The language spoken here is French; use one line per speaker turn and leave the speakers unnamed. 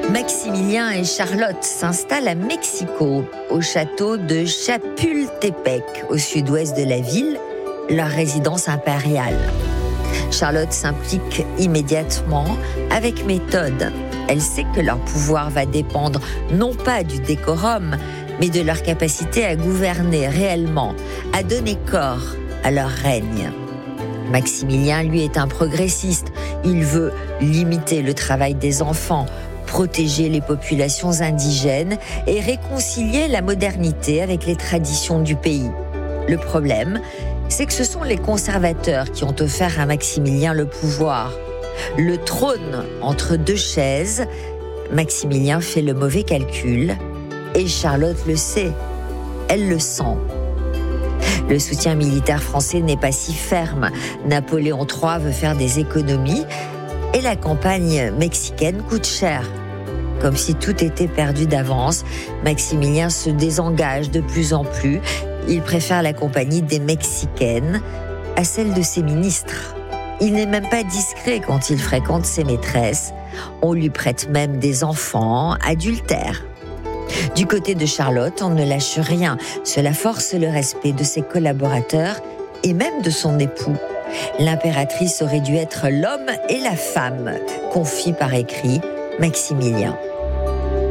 Maximilien et Charlotte s'installent à Mexico, au château de Chapultepec, au sud-ouest de la ville, leur résidence impériale. Charlotte s'implique immédiatement avec méthode. Elle sait que leur pouvoir va dépendre non pas du décorum, mais de leur capacité à gouverner réellement, à donner corps à leur règne. Maximilien, lui, est un progressiste. Il veut limiter le travail des enfants, protéger les populations indigènes et réconcilier la modernité avec les traditions du pays. Le problème, c'est que ce sont les conservateurs qui ont offert à Maximilien le pouvoir. Le trône entre deux chaises, Maximilien fait le mauvais calcul et Charlotte le sait, elle le sent. Le soutien militaire français n'est pas si ferme. Napoléon III veut faire des économies et la campagne mexicaine coûte cher. Comme si tout était perdu d'avance, Maximilien se désengage de plus en plus. Il préfère la compagnie des Mexicaines à celle de ses ministres. Il n'est même pas discret quand il fréquente ses maîtresses. On lui prête même des enfants adultères. Du côté de Charlotte, on ne lâche rien. Cela force le respect de ses collaborateurs et même de son époux. L'impératrice aurait dû être l'homme et la femme, confie par écrit Maximilien.